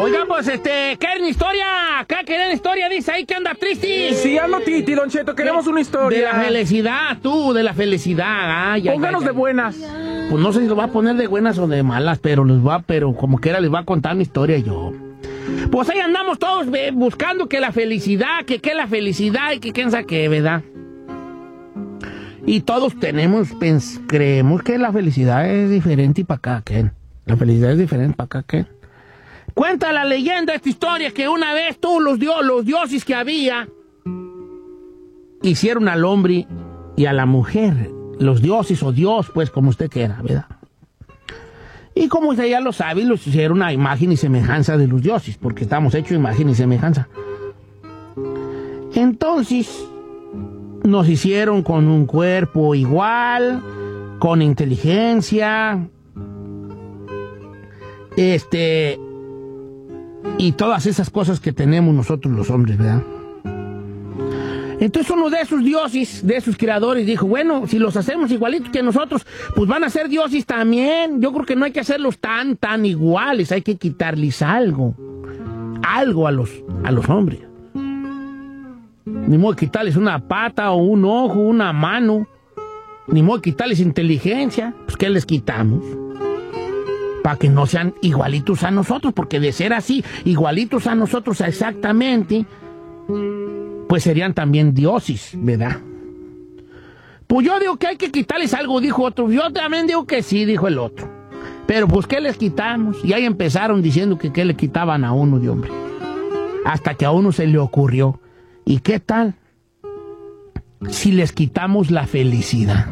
Oiga, pues, ¿quieren historia? Acá quieren historia, dice ahí que anda triste. Sí, ando Titi, Don Cheto, queremos una historia. De la felicidad, tú, de la felicidad. Pónganos de buenas. Pues no sé si lo va a poner de buenas o de malas, pero como quiera les va a contar mi historia yo. Pues ahí andamos todos buscando que la felicidad, que qué la felicidad y que quién sabe qué, ¿verdad? Y todos creemos que la felicidad es diferente para cada quien. La felicidad es diferente para cada quien. Cuenta la leyenda, esta historia, que una vez los dioses que había hicieron al hombre y a la mujer. Los dioses o Dios, pues, como usted quiera, ¿verdad? Y como usted ya lo sabe, los hicieron a imagen y semejanza de los dioses, porque estamos hechos a imagen y semejanza. Entonces, nos hicieron con un cuerpo igual, con inteligencia, y todas esas cosas que tenemos nosotros los hombres, ¿verdad? Entonces uno de esos dioses, de esos creadores, dijo, bueno, si los hacemos igualitos que nosotros, pues van a ser dioses también. Yo creo que no hay que hacerlos tan iguales, hay que quitarles algo a los hombres. Ni modo de quitarles una pata o un ojo, una mano, ni modo de quitarles inteligencia, pues ¿qué les quitamos? Para que no sean igualitos a nosotros, porque de ser así, igualitos a nosotros exactamente, pues serían también dioses, ¿verdad? Pues yo digo que hay que quitarles algo, dijo otro. Yo también digo que sí, dijo el otro. Pero pues ¿qué les quitamos? Y ahí empezaron diciendo que qué le quitaban a uno de hombre. Hasta que a uno se le ocurrió. ¿Y qué tal si les quitamos la felicidad?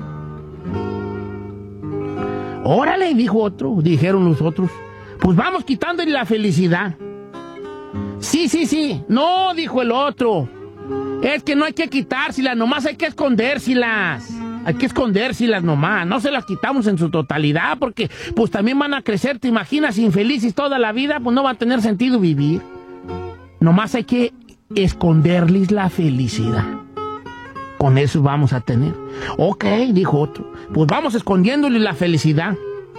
Órale, dijo otro, dijeron los otros. Pues vamos quitándole la felicidad. Sí. No, dijo el otro. Es que no hay que quitárselas, nomás hay que escondérselas. Hay que escondérselas nomás. No se las quitamos en su totalidad porque pues también van a crecer, te imaginas, infelices toda la vida, pues no va a tener sentido vivir. Nomás hay que esconderles la felicidad. Con eso vamos a tener. Ok, dijo otro. Pues vamos escondiéndoles la felicidad.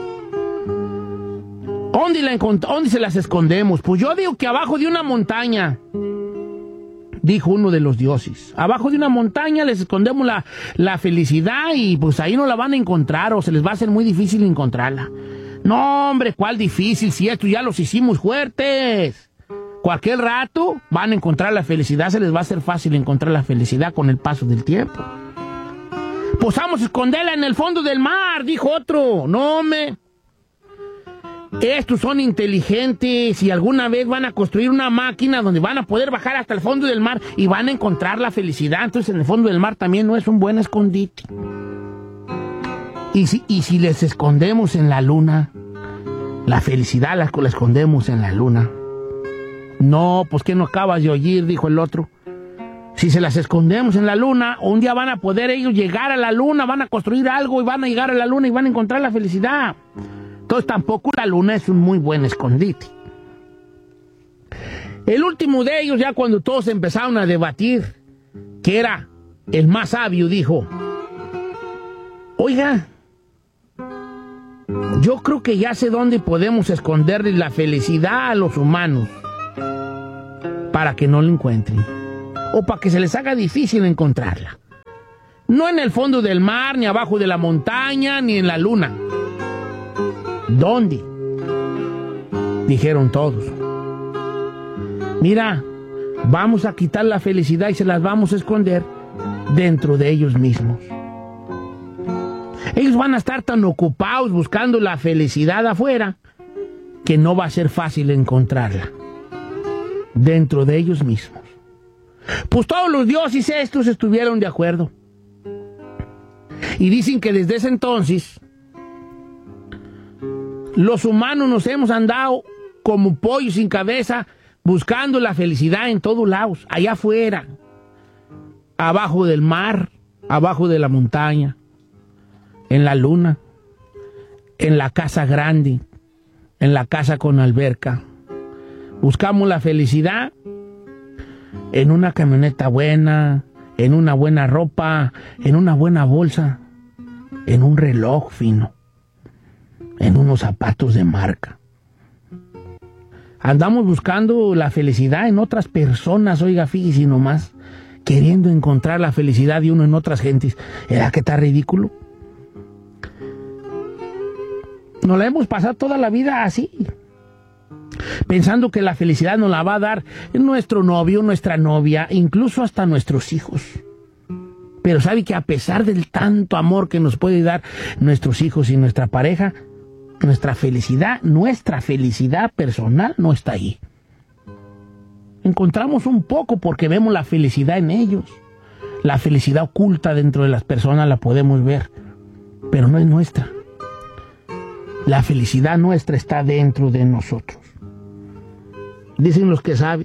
¿Dónde se las escondemos? Pues yo digo que abajo de una montaña, dijo uno de los dioses. Abajo de una montaña les escondemos la felicidad y pues ahí no la van a encontrar o se les va a hacer muy difícil encontrarla. No, hombre, ¿cuál difícil? Si esto ya los hicimos fuertes. Cualquier rato van a encontrar la felicidad, se les va a hacer fácil encontrar la felicidad con el paso del tiempo. Pues vamos a esconderla en el fondo del mar, dijo otro. No, hombre. Estos son inteligentes y alguna vez van a construir una máquina donde van a poder bajar hasta el fondo del mar y van a encontrar la felicidad. Entonces en el fondo del mar también no es un buen escondite. Y si les escondemos en la luna, la felicidad la escondemos en la luna. No, pues que no acabas de oír, dijo el otro. Si se las escondemos en la luna, un día van a poder ellos llegar a la luna, van a construir algo y van a llegar a la luna y van a encontrar la felicidad. Entonces tampoco la luna es un muy buen escondite. El último de ellos, ya cuando todos empezaron a debatir, que era el más sabio, dijo, oiga, yo creo que ya sé dónde podemos esconderle la felicidad a los humanos para que no la encuentren o para que se les haga difícil encontrarla. No en el fondo del mar, ni abajo de la montaña, ni en la luna. ¿Dónde? Dijeron todos. Mira, vamos a quitar la felicidad y se las vamos a esconder dentro de ellos mismos. Ellos van a estar tan ocupados buscando la felicidad afuera que no va a ser fácil encontrarla dentro de ellos mismos. Pues todos los dioses estos estuvieron de acuerdo. Y dicen que desde ese entonces los humanos nos hemos andado como pollos sin cabeza buscando la felicidad en todos lados, allá afuera, abajo del mar, abajo de la montaña, en la luna, en la casa grande, en la casa con alberca. Buscamos la felicidad en una camioneta buena, en una buena ropa, en una buena bolsa, en un reloj fino, en unos zapatos de marca. Andamos buscando la felicidad en otras personas, oiga, fíjese nomás, queriendo encontrar la felicidad de uno en otras gentes. ¿Era que está ridículo? Nos la hemos pasado toda la vida así, pensando que la felicidad nos la va a dar nuestro novio, nuestra novia, incluso hasta nuestros hijos. Pero sabe que a pesar del tanto amor que nos puede dar nuestros hijos y nuestra pareja, nuestra felicidad personal no está ahí. Encontramos un poco porque vemos la felicidad en ellos. La felicidad oculta dentro de las personas la podemos ver, pero no es nuestra. La felicidad nuestra está dentro de nosotros. Dicen los que saben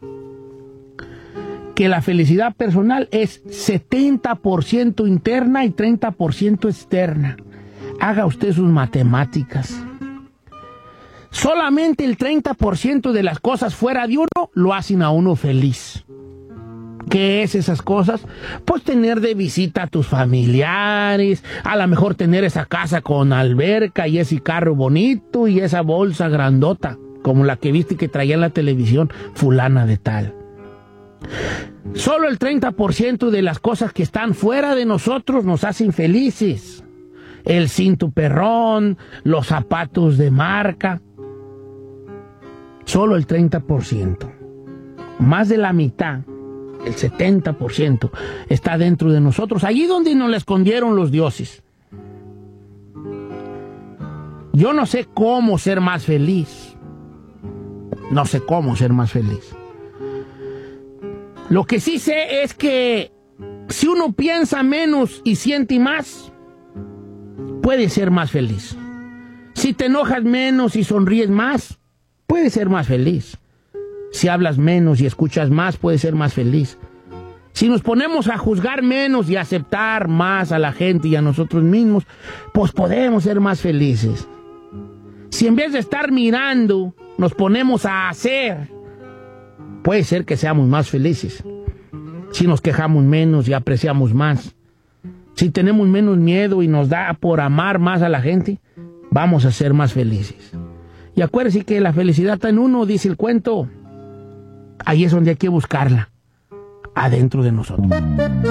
que la felicidad personal es 70% interna y 30% externa. Haga usted sus matemáticas. Solamente el 30% de las cosas fuera de uno lo hacen a uno feliz. ¿Qué es esas cosas? Pues tener de visita a tus familiares, a lo mejor tener esa casa con alberca y ese carro bonito y esa bolsa grandota, como la que viste que traía en la televisión fulana de tal. Solo el 30% de las cosas que están fuera de nosotros nos hacen felices. El cinto perrón, los zapatos de marca. Solo el 30%. Más de la mitad, el 70%, está dentro de nosotros. Allí donde nos la escondieron los dioses. Yo no sé cómo ser más feliz. No sé cómo ser más feliz. Lo que sí sé es que si uno piensa menos y siente más, puede ser más feliz. Si te enojas menos y sonríes más, puedes ser más feliz. Si hablas menos y escuchas más, puedes ser más feliz. Si nos ponemos a juzgar menos y a aceptar más a la gente y a nosotros mismos, pues podemos ser más felices. Si en vez de estar mirando, nos ponemos a hacer, puede ser que seamos más felices. Si nos quejamos menos y apreciamos más. Si tenemos menos miedo y nos da por amar más a la gente, vamos a ser más felices. Y acuérdense que la felicidad está en uno, dice el cuento. Ahí es donde hay que buscarla, adentro de nosotros.